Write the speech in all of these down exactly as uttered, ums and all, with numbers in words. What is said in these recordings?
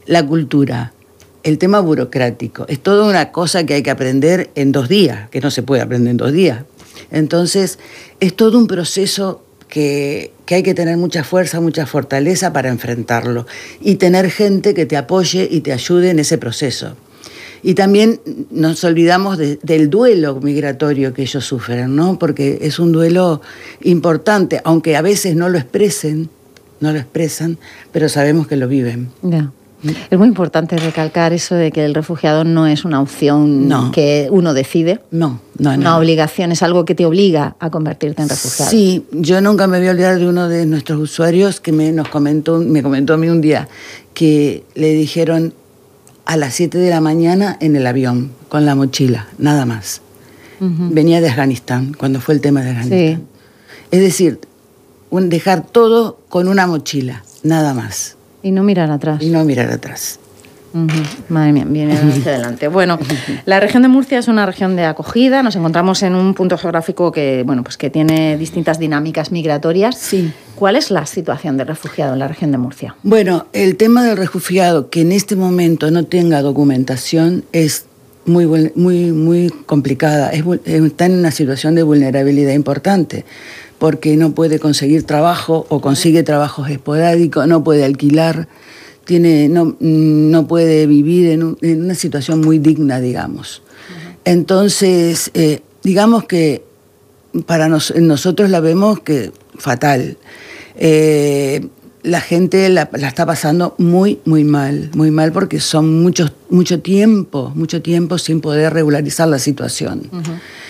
la cultura, el tema burocrático. Es toda una cosa que hay que aprender en dos días, que no se puede aprender en dos días. Entonces, es todo un proceso que, que hay que tener mucha fuerza, mucha fortaleza para enfrentarlo. Y tener gente que te apoye y te ayude en ese proceso. Y también nos olvidamos de, del duelo migratorio que ellos sufren, ¿no? Porque es un duelo importante, aunque a veces no lo expresen, no lo expresan, pero sabemos que lo viven. Ya. Es muy importante recalcar eso de que el refugiado no es una opción no. que uno decide. No, no, no. Una obligación, es algo que te obliga a convertirte en refugiado. Sí, yo nunca me voy a olvidar de uno de nuestros usuarios que me, nos comentó, me comentó a mí un día que le dijeron a las siete de la mañana en el avión, con la mochila, nada más. Uh-huh. Venía de Afganistán, cuando fue el tema de Afganistán. Sí. Es decir, un, dejar todo con una mochila, nada más. Y no mirar atrás. Y no mirar atrás. Uh-huh. Madre mía, viene hacia adelante. Bueno, la región de Murcia es una región de acogida. Nos encontramos en un punto geográfico que, bueno, pues que tiene distintas dinámicas migratorias. Sí. ¿Cuál es la situación del refugiado en la región de Murcia? Bueno, el tema del refugiado que en este momento no tenga documentación es muy, muy, muy complicada. Es, está en una situación de vulnerabilidad importante, porque no puede conseguir trabajo o consigue trabajos esporádicos, no puede alquilar, tiene, no, no puede vivir en, un, en una situación muy digna, digamos. Uh-huh. Entonces, eh, digamos que para nos, nosotros la vemos que fatal. Eh, la gente la, la está pasando muy, muy mal, muy mal porque son muchos, mucho tiempo, mucho tiempo sin poder regularizar la situación. Uh-huh.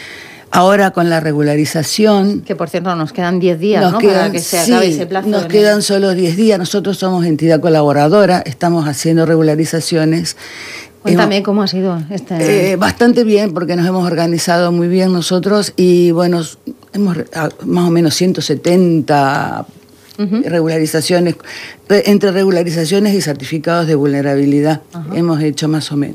Ahora con la regularización... Que por cierto nos quedan diez días, ¿no? Quedan, para que se acabe sí, ese plazo. Nos quedan el... solo diez días. Nosotros somos entidad colaboradora, estamos haciendo regularizaciones. Cuéntame hemos, cómo ha sido este... Eh, bastante bien, porque nos hemos organizado muy bien nosotros y bueno, hemos más o menos ciento setenta uh-huh. regularizaciones, entre regularizaciones y certificados de vulnerabilidad uh-huh. hemos hecho más o menos.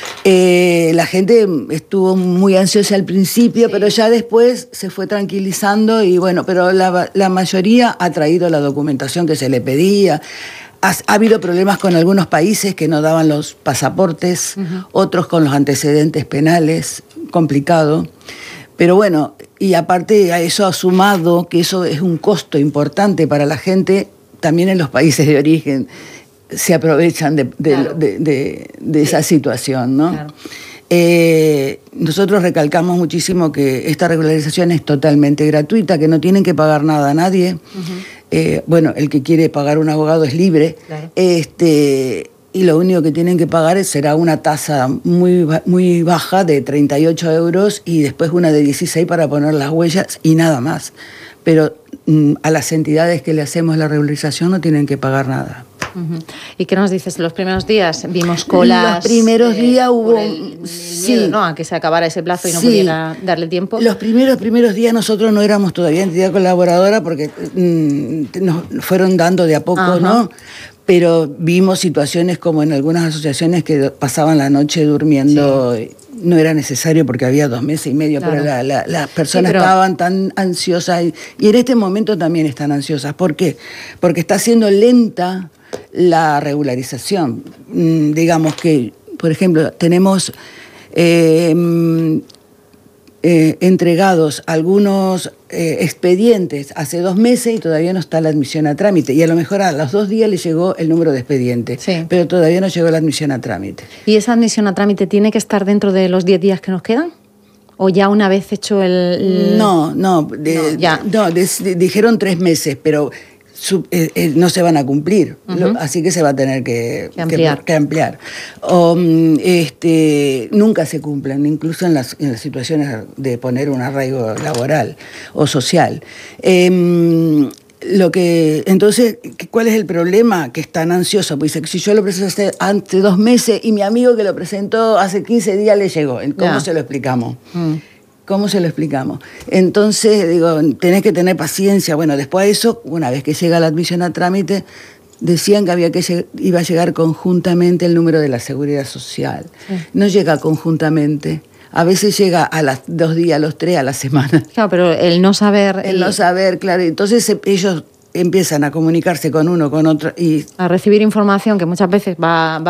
Eh, la gente estuvo muy ansiosa al principio, sí. pero ya después se fue tranquilizando y bueno, pero la, la mayoría ha traído la documentación que se le pedía. Ha, ha habido problemas con algunos países que no daban los pasaportes, uh-huh. otros con los antecedentes penales, complicado. Pero bueno, y aparte a eso ha sumado que eso es un costo importante para la gente, también en los países de origen se aprovechan de, de, claro. de, de, de esa situación, ¿no? Claro. Eh, nosotros recalcamos muchísimo que esta regularización es totalmente gratuita, que no tienen que pagar nada a nadie. Uh-huh. Eh, bueno, el que quiere pagar un abogado es libre. Claro. Este, y lo único que tienen que pagar será una tasa muy, muy baja de treinta y ocho euros y después una de dieciséis para poner las huellas y nada más. Pero mm, a las entidades que le hacemos la regularización no tienen que pagar nada. Uh-huh. ¿Y qué nos dices? Los primeros días vimos colas. Los primeros eh, días hubo el, el sí, miedo, ¿no? A que se acabara ese plazo y no sí. pudiera darle tiempo. Los primeros primeros días nosotros no éramos todavía entidad colaboradora porque mm, nos fueron dando de a poco, uh-huh. ¿no? Pero vimos situaciones como en algunas asociaciones que pasaban la noche durmiendo. Sí. No era necesario porque había dos meses y medio, claro. pero la, la, las personas sí, pero... estaban tan ansiosas y, y en este momento también están ansiosas. ¿Por qué? Porque está siendo lenta la regularización. Mm, digamos que, por ejemplo, tenemos eh, eh, entregados algunos eh, expedientes hace dos meses y todavía no está la admisión a trámite. Y a lo mejor a los dos días le llegó el número de expediente, sí. pero todavía no llegó la admisión a trámite. ¿Y esa admisión a trámite tiene que estar dentro de los diez días que nos quedan? ¿O ya una vez hecho el...? el... No, no, de, no, ya. no de, de, dijeron tres meses, pero... Sub, eh, eh, no se van a cumplir, uh-huh. lo, así que se va a tener que, que ampliar. Que, que ampliar. O, este, nunca se cumplen, incluso en las, en las situaciones de poner un arraigo laboral o social. Eh, lo que, entonces, ¿cuál es el problema? Que es tan ansioso. Pues dice que si yo lo presenté hace dos meses y mi amigo que lo presentó hace quince días le llegó, ¿cómo yeah. se lo explicamos? Mm. ¿Cómo se lo explicamos? Entonces, digo, tenés que tener paciencia. Bueno, después de eso, una vez que llega la admisión a trámite, decían que había que lleg- iba a llegar conjuntamente el número de la Seguridad Social. Sí. No llega conjuntamente. A veces llega a los dos días, a los tres, a la semana. Claro, pero el no saber... El, el no saber, claro. Entonces ellos empiezan a comunicarse con uno, con otro y... A recibir información que muchas veces va... va